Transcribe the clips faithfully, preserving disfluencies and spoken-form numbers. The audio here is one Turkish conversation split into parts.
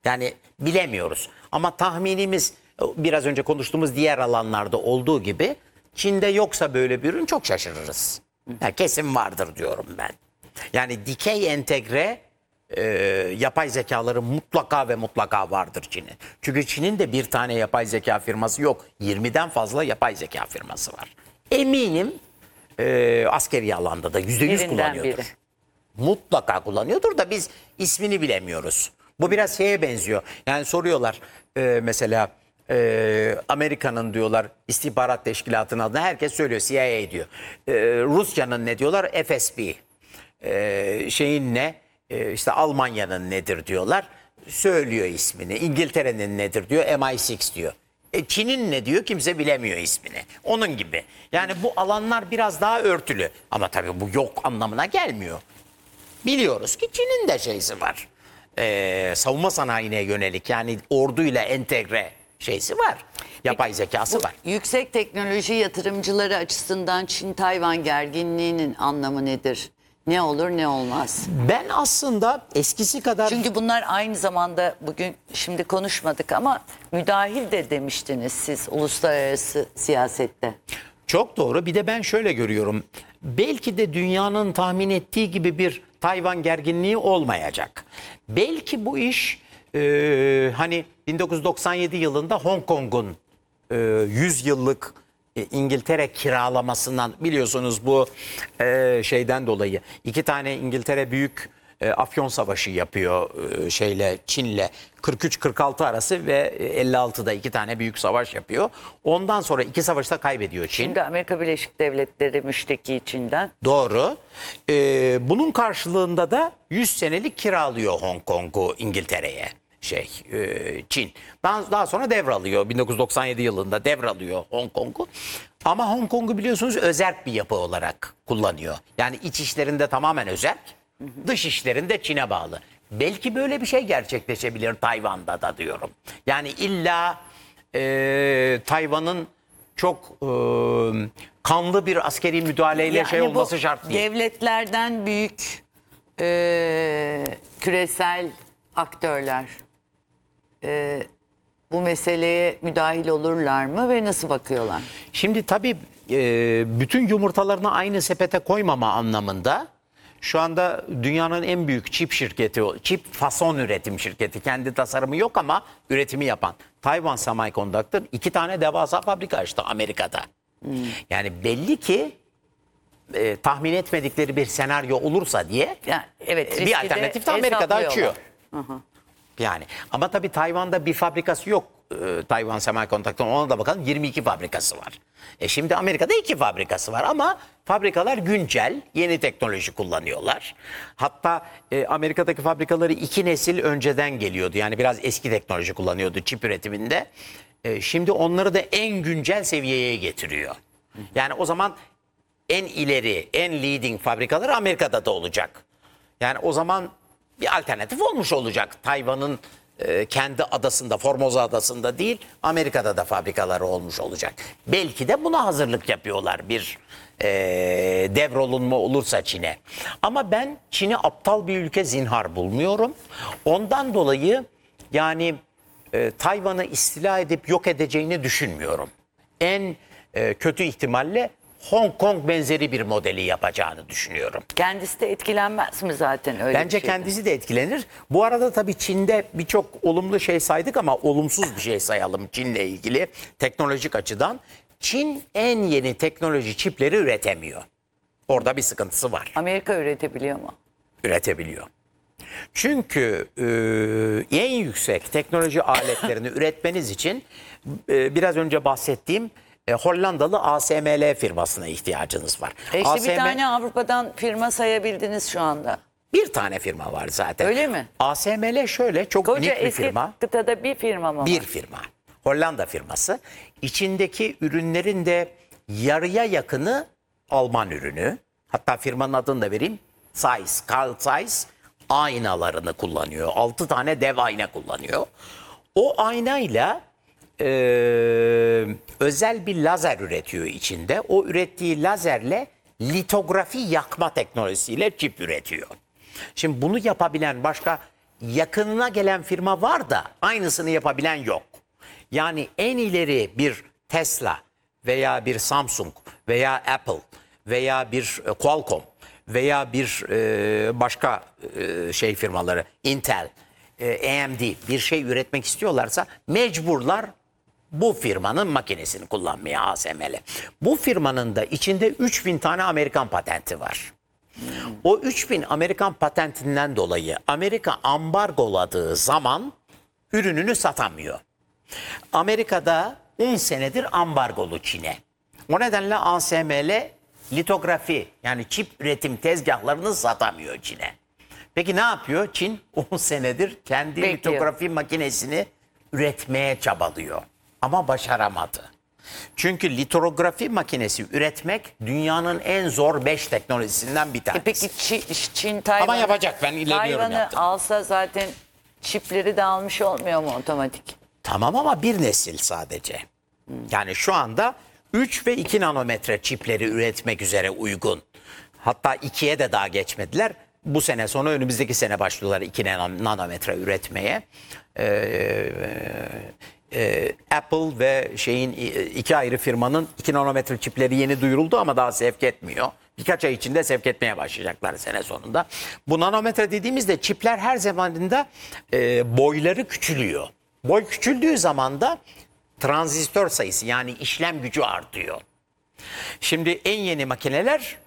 Yani bilemiyoruz. Ama tahminimiz biraz önce konuştuğumuz diğer alanlarda olduğu gibi Çin'de yoksa böyle bir ürün çok şaşırırız. Yani kesin vardır diyorum ben. Yani dikey entegre e, yapay zekaları mutlaka ve mutlaka vardır Çin'in. Çünkü Çin'in de bir tane yapay zeka firması yok. yirmiden fazla yapay zeka firması var. Eminim e, askeri alanda da yüzde yüz kullanıyordur. Biri. Mutlaka kullanıyordur da biz ismini bilemiyoruz. Bu biraz şeye benziyor. Yani soruyorlar e, mesela e, Amerika'nın diyorlar istihbarat teşkilatının adına herkes söylüyor, C I A diyor. E, Rusya'nın ne diyorlar? F S B. E, şeyin ne? E, işte Almanya'nın nedir diyorlar. Söylüyor ismini. İngiltere'nin nedir diyor. M I altı diyor. E, Çin'in ne diyor? Kimse bilemiyor ismini. Onun gibi. Yani bu alanlar biraz daha örtülü. Ama tabii bu yok anlamına gelmiyor. Biliyoruz ki Çin'in de şeysi var. Ee, savunma sanayine yönelik yani orduyla entegre şeysi var. Yapay Peki, zekası var. Yüksek teknoloji yatırımcıları açısından Çin-Tayvan gerginliğinin anlamı nedir? Ne olur ne olmaz? Ben aslında eskisi kadar... Çünkü bunlar aynı zamanda bugün şimdi konuşmadık ama müdahil de demiştiniz siz uluslararası siyasette. Çok doğru. Bir de ben şöyle görüyorum. Belki de dünyanın tahmin ettiği gibi bir Tayvan gerginliği olmayacak. Belki bu iş e, hani bin dokuz yüz doksan yedi yılında Hong Kong'un e, yüz yıllık e, İngiltere kiralamasından biliyorsunuz bu e, şeyden dolayı iki tane İngiltere büyük e, Afyon Savaşı yapıyor e, şeyle Çin'le kırk üç kırk altı arası ve elli altıda iki tane büyük savaş yapıyor. Ondan sonra iki savaşta kaybediyor Çin. Şimdi Amerika Birleşik Devletleri müşteki Çin'den. Doğru. Ee, bunun karşılığında da yüz senelik kiralıyor Hong Kong'u İngiltere'ye. Şey e, Çin. Daha, daha sonra devralıyor. bin dokuz yüz doksan yedi yılında devralıyor Hong Kong'u. Ama Hong Kong'u biliyorsunuz özerk bir yapı olarak kullanıyor. Yani iç işlerinde tamamen özerk, dış işlerinde Çin'e bağlı. Belki böyle bir şey gerçekleşebilir Tayvan'da da diyorum. Yani illa e, Tayvan'ın çok e, kanlı bir askeri müdahaleyle yani şey olması şart değil. Devletlerden büyük e, küresel aktörler e, bu meseleye müdahil olurlar mı ve nasıl bakıyorlar? Şimdi tabii e, bütün yumurtalarını aynı sepete koymama anlamında şu anda dünyanın en büyük çip şirketi, çip fason üretim şirketi, kendi tasarımı yok ama üretimi yapan Taiwan Semiconductor iki tane devasa fabrika açtı Amerika'da. Hmm. Yani belli ki e, tahmin etmedikleri bir senaryo olursa diye yani, evet, bir alternatif de Amerika'da açıyor. Hı hı. Yani ama tabii Tayvan'da bir fabrikası yok. E, Taiwan Semiconductor, ona da bakalım, yirmi iki fabrikası var. E şimdi Amerika'da iki fabrikası var ama fabrikalar güncel, yeni teknoloji kullanıyorlar. Hatta e, Amerika'daki fabrikaları iki nesil önceden geliyordu. Yani biraz eski teknoloji kullanıyordu çip üretiminde. E, şimdi onları da en güncel seviyeye getiriyor. Yani o zaman en ileri, en leading fabrikalar Amerika'da da olacak. Yani o zaman bir alternatif olmuş olacak. Tayvan'ın e, kendi adasında, Formosa adasında değil, Amerika'da da fabrikaları olmuş olacak. Belki de buna hazırlık yapıyorlar bir e, devrolunma olursa Çin'e. Ama ben Çin'i aptal bir ülke zinhar bulmuyorum. Ondan dolayı yani e, Tayvan'ı istila edip yok edeceğini düşünmüyorum. En e, kötü ihtimalle Hong Kong benzeri bir modeli yapacağını düşünüyorum. Kendisi de etkilenmez mi zaten öyle Bence bir şeyden? kendisi de etkilenir. Bu arada tabii Çin'de birçok olumlu şey saydık ama olumsuz bir şey sayalım Çin'le ilgili teknolojik açıdan. Çin en yeni teknoloji çipleri üretemiyor. Orada bir sıkıntısı var. Amerika üretebiliyor mu? Üretebiliyor. Çünkü e, en yüksek teknoloji aletlerini üretmeniz için e, biraz önce bahsettiğim E, Hollandalı A S M L firmasına ihtiyacınız var. E işte A S M... bir tane Avrupa'dan firma sayabildiniz şu anda. Bir tane firma var zaten. Öyle mi? A S M L şöyle çok Koca unik bir eski firma. kıtada bir firma mı var? Bir firma. Hollanda firması. İçindeki ürünlerin de yarıya yakını Alman ürünü. Hatta firmanın adını da vereyim. Zeiss, Carl Zeiss aynalarını kullanıyor. Altı tane dev ayna kullanıyor. O aynayla e, özel bir lazer üretiyor içinde. O ürettiği lazerle litografi yakma teknolojisiyle çip üretiyor. Şimdi bunu yapabilen başka yakınına gelen firma var da aynısını yapabilen yok. Yani en ileri bir Tesla veya bir Samsung veya Apple veya bir e, Qualcomm veya bir e, başka e, şey firmaları, Intel, e, A M D bir şey üretmek istiyorlarsa mecburlar bu firmanın makinesini kullanmaya, A S M L. Bu firmanın da içinde üç bin tane Amerikan patenti var. O üç bin Amerikan patentinden dolayı Amerika ambargoladığı zaman ürününü satamıyor. Amerika'da on senedir ambargolu Çin'e. O nedenle A S M L litografi yani çip üretim tezgahlarını satamıyor Çin'e. Peki ne yapıyor? Çin on senedir kendi Bekliyor. litografi makinesini üretmeye çabalıyor. Ama başaramadı. Çünkü litografi makinesi üretmek dünyanın en zor beş teknolojisinden bir E tanesi. peki Çin, Çin Tayvan, Ama yapacak, ben ileriyorum Tayvan'ı yaptım. alsa zaten çipleri de almış olmuyor mu otomatik? Tamam ama bir nesil sadece. Yani şu anda üç ve iki nanometre çipleri üretmek üzere uygun. Hatta ikiye de daha geçmediler. Bu sene sonu önümüzdeki sene başlıyorlar iki nanometre üretmeye. Ee, e, Apple ve şeyin iki ayrı firmanın iki nanometre çipleri yeni duyuruldu ama daha sevk etmiyor. Birkaç ay içinde sevk etmeye başlayacaklar sene sonunda. Bu nanometre dediğimizde çipler her zamanında e, boyları küçülüyor. Boy küçüldüğü zaman da transistör sayısı yani işlem gücü artıyor. Şimdi en yeni makineler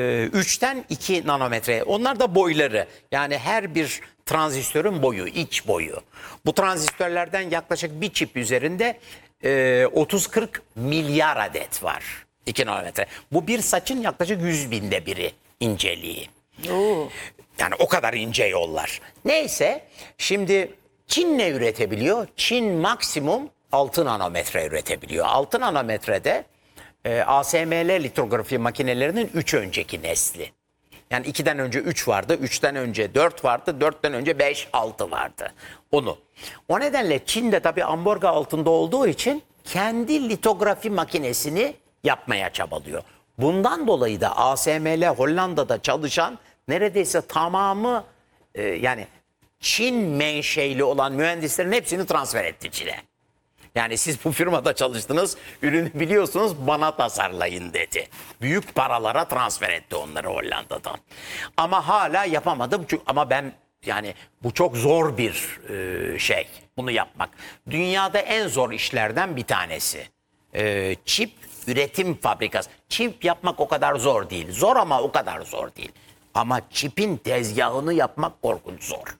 üçten iki nanometre. Onlar da boyları yani her bir transistörün boyu, iç boyu. Bu transistörlerden yaklaşık bir çip üzerinde e, otuz kırk milyar adet var. iki nanometre. Bu bir saçın yaklaşık yüz binde biri inceliği. Oo. Yani o kadar ince yollar. Neyse şimdi Çin ne üretebiliyor? Çin maksimum altı nanometre üretebiliyor. altı nanometrede e, A S M L litografi makinelerinin üç önceki nesli. Yani ikiden önce üç vardı, üçten önce dört vardı, dörtten önce beş, altı vardı. Onu. O nedenle Çin de tabii ambargo altında olduğu için kendi litografi makinesini yapmaya çabalıyor. Bundan dolayı da A S M L Hollanda'da çalışan neredeyse tamamı e, yani Çin menşeli olan mühendislerin hepsini transfer etti Çin'e. Yani siz bu firmada çalıştınız, ürünü biliyorsunuz bana tasarlayın dedi. Büyük paralara transfer etti onları Hollanda'dan. Ama hala yapamadım çünkü ama ben yani bu çok zor bir e, şey bunu yapmak. Dünyada en zor işlerden bir tanesi. E, çip üretim fabrikası. Çip yapmak o kadar zor değil. Zor ama o kadar zor değil. Ama çipin tezgahını yapmak korkunç zor.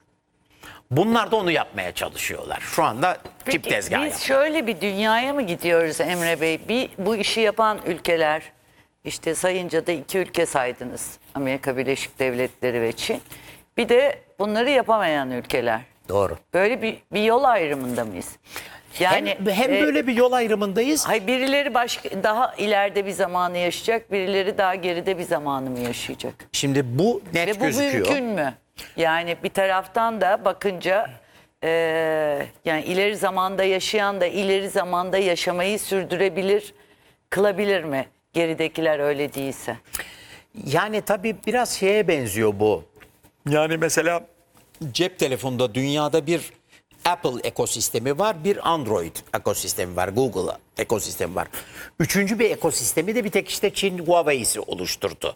Bunlar da onu yapmaya çalışıyorlar. Şu anda çip tezgahı Biz yapıyor. şöyle bir dünyaya mı gidiyoruz Emre Bey? Bir bu işi yapan ülkeler, işte sayınca da iki ülke saydınız. Amerika Birleşik Devletleri ve Çin. Bir de bunları yapamayan ülkeler. Doğru. Böyle bir, bir yol ayrımında mıyız? Yani hem hem e, böyle bir yol ayrımındayız. Hayır, birileri başka daha ileride bir zamanı yaşayacak, birileri daha geride bir zamanı mı yaşayacak? Şimdi bu net Ve bu gözüküyor. mümkün mü? Yani bir taraftan da bakınca e, yani ileri zamanda yaşayan da ileri zamanda yaşamayı sürdürebilir, kılabilir mi? Geridekiler öyle değilse. Yani tabii biraz şeye benziyor bu. Yani mesela cep telefonunda dünyada bir Apple ekosistemi var, bir Android ekosistemi var, Google ekosistemi var. Üçüncü bir ekosistemi de bir tek işte Çin Huawei'si oluşturdu.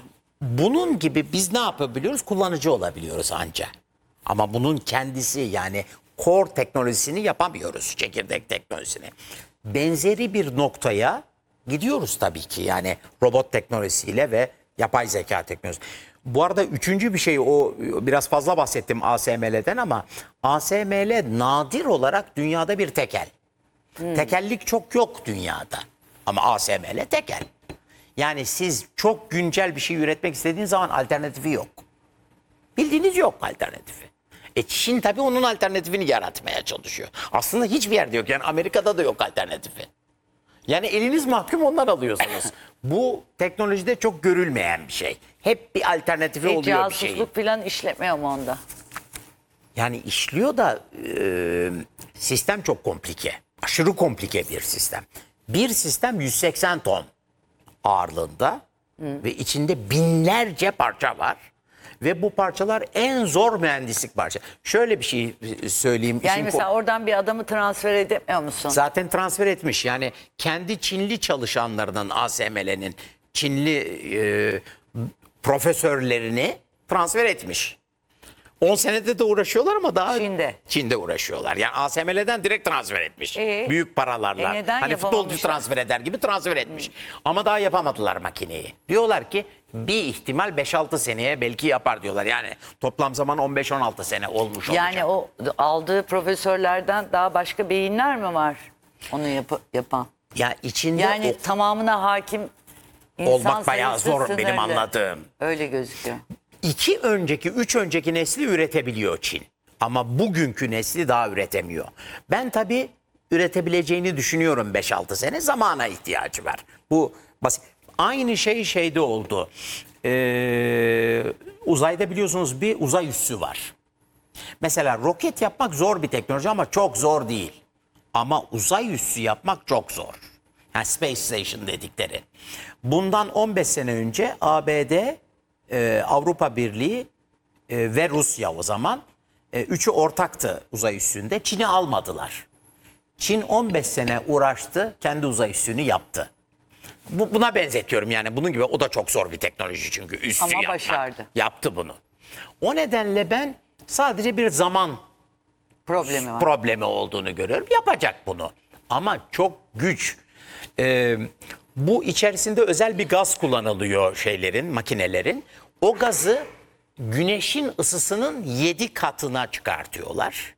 Bunun gibi biz ne yapabiliyoruz? Kullanıcı olabiliyoruz anca. Ama bunun kendisi yani core teknolojisini yapamıyoruz, çekirdek teknolojisini. Benzeri bir noktaya gidiyoruz tabii ki yani robot teknolojisiyle ve yapay zeka teknolojisi. Bu arada üçüncü bir şey o biraz fazla bahsettim A S M L'den ama A S M L nadir olarak dünyada bir tekel. Hmm. Tekellik çok yok dünyada ama A S M L tekel. Yani siz çok güncel bir şey üretmek istediğiniz zaman alternatifi yok. Bildiğiniz yok alternatifi. E Çin tabii onun alternatifini yaratmaya çalışıyor. Aslında hiçbir yerde yok. Yani Amerika'da da yok alternatifi. Yani eliniz mahkum ondan alıyorsunuz. Bu teknolojide çok görülmeyen bir şey. Hep bir alternatifi E, oluyor bir şeyin. casusluk falan işletmiyor mu onda? Yani işliyor da e, sistem çok komplike. Aşırı komplike bir sistem. Bir sistem yüz seksen ton ağırlığında. Hı. Ve içinde binlerce parça var. Ve bu parçalar en zor mühendislik parça. Şöyle bir şey söyleyeyim. Yani işin mesela oradan bir adamı transfer edemiyor musun? Zaten transfer etmiş. Yani kendi Çinli çalışanlarının A S M L'nin Çinli e, profesörlerini transfer etmiş. on senede de uğraşıyorlar ama daha Çin'de. Çin'de uğraşıyorlar. Yani A S M L'den direkt transfer etmiş. Ee? Büyük paralarla. E neden hani futbolcu yapamamışlar? transfer eder gibi transfer etmiş. Ama daha yapamadılar makineyi. Diyorlar ki bir ihtimal beş altı seneye belki yapar diyorlar. Yani toplam zaman on beş on altı sene olmuş olacak. Yani o aldığı profesörlerden daha başka beyinler mi var onu yap- yapan? ya içinde Yani o- tamamına hakim insan olmak bayağı sayısı zor benim sınırlı. anladığım. Öyle gözüküyor. İki önceki, üç önceki nesli üretebiliyor Çin. Ama bugünkü nesli daha üretemiyor. Ben tabii üretebileceğini düşünüyorum beş altı sene. Zamana ihtiyacı var. Bu basit. Aynı şey şeyde oldu. Ee, uzayda biliyorsunuz bir uzay üssü var. Mesela roket yapmak zor bir teknoloji ama çok zor değil. Ama uzay üssü yapmak çok zor. Yani Space Station dedikleri. Bundan on beş sene önce A B D, e, Avrupa Birliği e, ve Rusya o zaman e, üçü ortaktı uzay üssünde. Çin'i almadılar. Çin on beş sene uğraştı, kendi uzay üssünü yaptı. Bu, buna benzetiyorum yani bunun gibi, o da çok zor bir teknoloji çünkü üssü Ama yapmak. başardı. Yaptı bunu. O nedenle ben sadece bir zaman Problemi var. problemi olduğunu görüyorum. Yapacak bunu. Ama çok güç. Ee, bu içerisinde özel bir gaz kullanılıyor şeylerin, makinelerin. O gazı güneşin ısısının yedi katına çıkartıyorlar.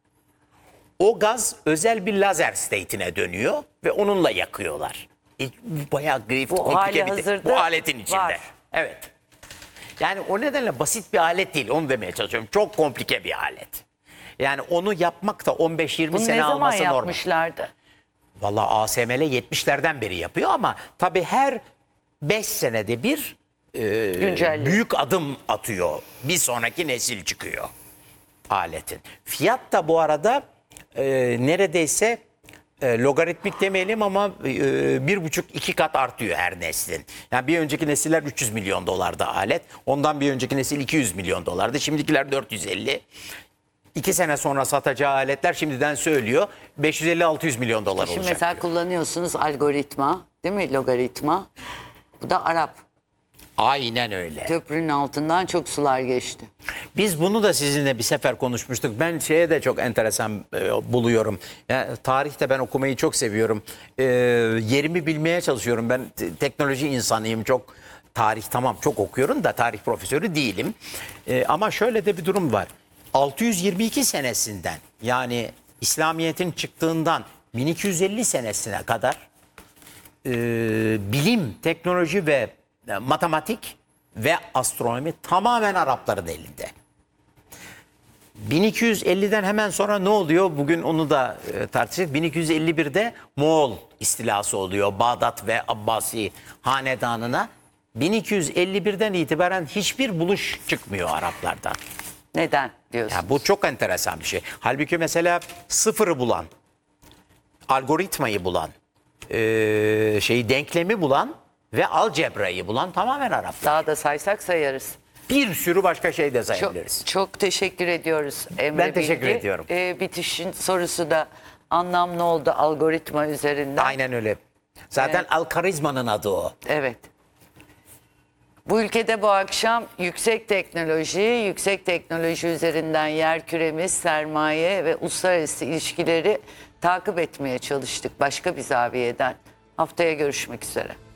O gaz özel bir lazer state'ine dönüyor ve onunla yakıyorlar. E, bu bayağı grif, Bu komplike hali bir te- hazırda bu aletin içinde. var. Evet. Yani o nedenle basit bir alet değil. Onu demeye çalışıyorum. Çok komplike bir alet. Yani onu yapmak da on beş yirmi Bunu ne sene zaman alması normal. yapmışlardı? Vallahi A S M L yetmişlerden beri yapıyor ama tabii her beş senede bir e, Güncelliyor. büyük adım atıyor. Bir sonraki nesil çıkıyor aletin. Fiyat da bu arada e, neredeyse e, logaritmik demeyelim ama e, bir buçuk iki kat artıyor her neslin. Yani bir önceki nesiller üç yüz milyon dolarda alet. Ondan bir önceki nesil iki yüz milyon dolardı. Şimdikiler dört yüz elli. İki sene sonra satacağı aletler şimdiden söylüyor beş yüz elli altı yüz milyon dolar Şimdi olacak. mesela kullanıyorsunuz algoritma, değil mi? Logaritma. Bu da Arap. Aynen öyle. Köprünün altından çok sular geçti. Biz bunu da sizinle bir sefer konuşmuştuk. Ben şeye de çok enteresan e, buluyorum. Yani, tarihte ben okumayı çok seviyorum. E, yerimi bilmeye çalışıyorum. Ben te- teknoloji insanıyım. Çok tarih tamam çok okuyorum da tarih profesörü değilim. E, ama şöyle de bir durum var. altı yüz yirmi iki senesinden yani İslamiyet'in çıktığından bin iki yüz elli senesine kadar e, bilim, teknoloji ve e, matematik ve astronomi tamamen Arapların elinde. bin iki yüz elliden hemen sonra ne oluyor? Bugün onu da e, tartışacağız. bin iki yüz elli birde Moğol istilası oluyor Bağdat ve Abbasi hanedanına. bin iki yüz elli birden itibaren hiçbir buluş çıkmıyor Araplardan. Neden diyorsun? Ya bu çok enteresan bir şey. Halbuki mesela sıfırı bulan, algoritmayı bulan, e, şeyi denklemi bulan ve algebrayı bulan tamamen Araplar. Daha da saysak sayarız. Bir sürü başka şey de Çok, sayabiliriz. çok teşekkür ediyoruz Emre Ben teşekkür Bilgi. ediyorum. Ee, bitişin sorusu da anlam ne oldu algoritma üzerinden. Aynen öyle. Zaten Al-Karizma'nın adı o. Evet. Bu ülkede bu akşam yüksek teknoloji, yüksek teknoloji üzerinden yerküremiz, sermaye ve uluslararası ilişkileri takip etmeye çalıştık başka bir zaviyeden. Haftaya görüşmek üzere.